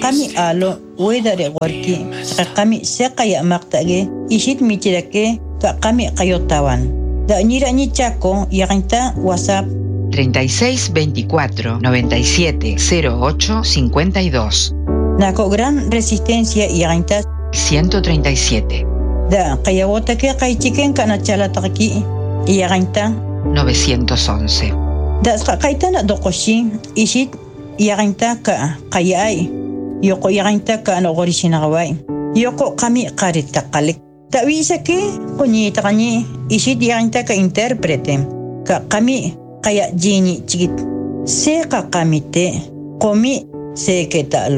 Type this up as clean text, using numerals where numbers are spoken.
qami alo wedare warki qami seqaya maqtage ishit michirake qami qayotawan da ñira ñi Chaco yaqinta WhatsApp 36 24 97 08 52. Nako Gran Resistencia yaqinta 137. Da qayawota que qaychiken kana chalataqki yaqinta 911. Da qaytana doqoshi ishit yaqinta ka qayay yoko yaqinta ka no gorishinawai yoko qami qaritaqalik tawisa que qoñi taqani ishit yaqinta ka interprete ka qami qaya jini chigit se qamite qomi se que talo